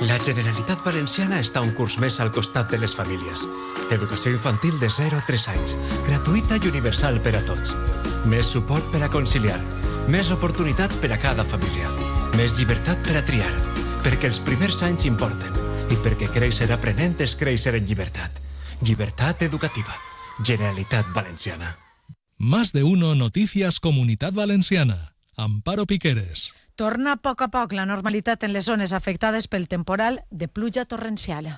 La Generalitat Valenciana està un curs més al costat de les famílies. Educació infantil de 0 a 3 anys, gratuïta i universal per a tots. Més suport per a conciliar, més oportunitats per a cada família, més llibertat per a triar, perquè els primers anys importen i perquè créixer aprenent és créixer en llibertat. Llibertat educativa. Generalitat Valenciana. Más de uno Noticias Comunitat Valenciana. Amparo Piqueres. Torna a poc la normalitat en les zones afectades pel temporal de pluja torrencial.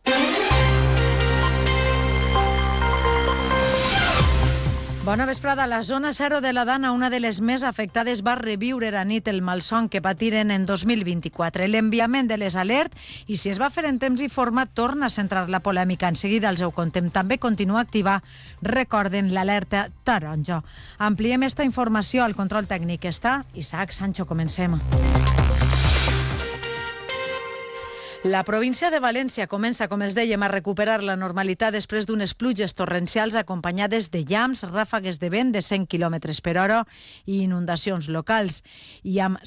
Bona vesprada. La zona 0 de la Dana, una de les més afectades, va reviure a nit el malson que patiren en 2024. L'enviament de les alert, i si es va fer en temps i forma, torna a centrar la polèmica. En seguida els ho contem. També continua activa, recorden, l'alerta taronja. Ampliem esta informació. Al control tècnic està Isaac Sancho. Comencem. La província de València comença, com els dèiem, a recuperar la normalitat després d'unes pluges torrencials acompanyades de llamps, ràfegues de vent de 100 km per hora i inundacions locals. I amb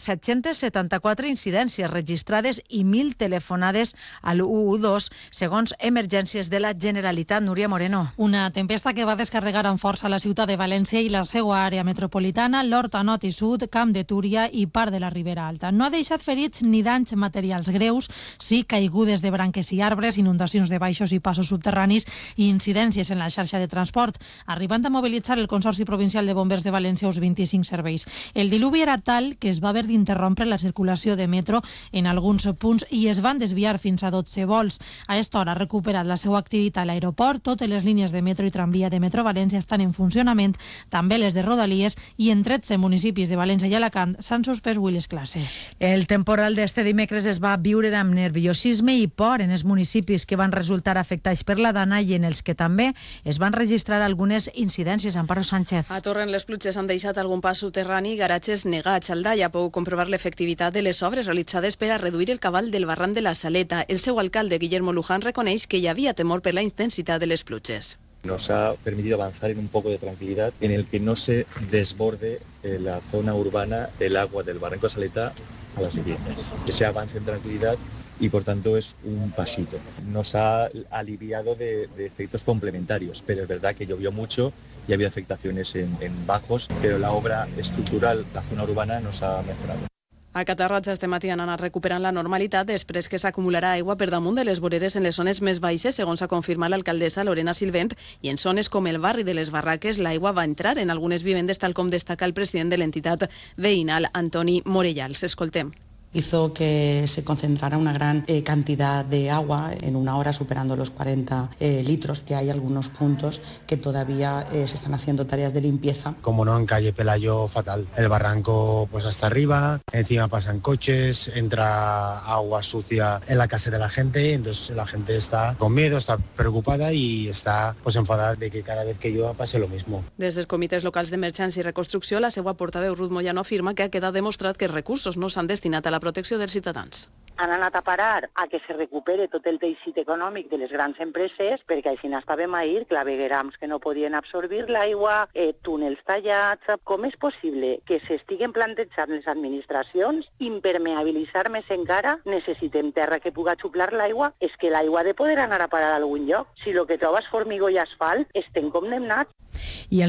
774 incidències registrades i 1.000 telefonades al 112, segons Emergències de la Generalitat. Núria Moreno. Una tempesta que va descarregar amb força la ciutat de València i la seva àrea metropolitana, l'Horta Nord i Sud, Camp de Túria i part de la Ribera Alta. No ha deixat ferits ni danys materials greus, sí caigudes de branques i arbres, inundacions de baixos i passos subterranis i incidències en la xarxa de transport, arribant a mobilitzar el Consorci Provincial de Bombers de València uns 25 serveis. El diluvi era tal que es va haver d'interrompre la circulació de metro en alguns punts i es van desviar fins a 12 vols. A esta hora ha recuperat la seva activitat a l'aeroport, totes les línies de metro i tramvia de Metro València estan en funcionament, també les de Rodalies, i en 13 municipis de València i Alacant s'han suspès avui les classes. El temporal d'este dimecres es va viure amb nerviosisme i por en els municipis que van resultar afectats per la Dana i en els que també es van registrar algunes incidències. Amparo Sánchez. A Torrent les pluges han deixat algun pas soterrani i garatges negats. Aldaia pou comprovar l'efectivitat de les obres realitzades per a reduir el cabal del barranc de la Saleta. El seu alcalde, Guillermo Luján, reconeix que hi havia temor per la intensitat de les pluges. Nos ha permitido avanzar en un poco de tranquilidad, en el que no se desborde la zona urbana del agua del barranco de Saleta a las viviendas. Que se avance en tranquilidad y por tanto es un pasito. Nos ha aliviado de efectos complementarios, pero es verdad que llovió mucho y había afectaciones en bajos, pero la obra estructural, la zona urbana, nos ha mejorado. A Catarroja este matí han anat recuperant la normalitat després que s'acumularà aigua per damunt de les voreres en les zones més baixes, segons ha confirmat l'alcaldessa Lorena Silvent, i en zones com el barri de les Barraques l'aigua va entrar en algunes vivendes, tal com destaca el president de l'entitat veïnal, Antoni Morellals. Escoltem. Hizo que se concentrara una gran cantidad de agua en una hora, superando los 40 litros, que hay algunos puntos que todavía se están haciendo tareas de limpieza. Como no, en calle Pelayo, fatal. El barranco pues hasta arriba, encima pasan coches, entra agua sucia en la casa de la gente, entonces la gente está con miedo, está preocupada y está pues enfadada de que cada vez que llueva pase lo mismo. Des dels comitès locals d'emergència i reconstrucció, la seva portaveu Ruth Moyano afirma que ha quedat demostrat que els recursos no s'han destinat a la protecció dels ciutadans. Han anat a parar a que se recupere tot el teixit econòmic de les grans empreses, perquè així estàvem ahir, claveguerams que no podien absorbir l'aigua, túnels tallats. Com és possible que s'estiguen plantejant les administracions impermeabilitzar més encara? Necessitem terra que puga xuplar l'aigua. És que l'aigua ha de poder anar a parar a algun lloc. Si el que trobes formigó i asfalt, estem condemnats. I el